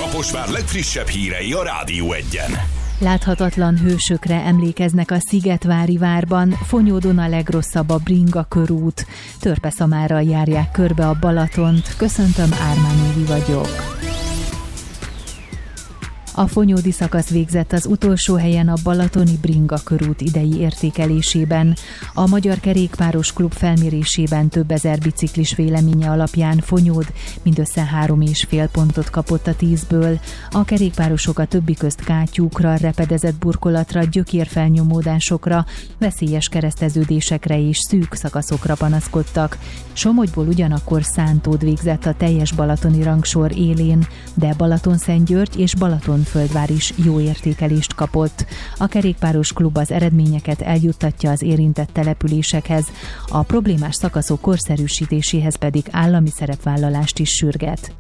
Kaposvár legfrissebb hírei a Rádió Egyen. Láthatatlan hősökre emlékeznek a Szigetvári várban, Fonyódon a legrosszabb a Bringa körút. Törpeszamárral járják körbe a Balatont. Köszöntöm, Ármán Évi vagyok. A fonyódi szakasz végzett az utolsó helyen a balatoni Bringa körút idei értékelésében. A Magyar Kerékpáros Klub felmérésében több ezer biciklis véleménye alapján Fonyód mindössze 3,5 pontot kapott a 10-ből. A kerékpárosok a többi közt kátyúkra, repedezett burkolatra, gyökérfelnyomódásokra, veszélyes kereszteződésekre és szűk szakaszokra panaszkodtak. Somogyból ugyanakkor Szántód végzett a teljes balatoni rangsor élén, de Balatonszentgyörgy és Balatonföldvár is jó értékelést kapott. A kerékpáros klub az eredményeket eljuttatja az érintett településekhez, a problémás szakaszok korszerűsítéséhez pedig állami szerepvállalást is sürget.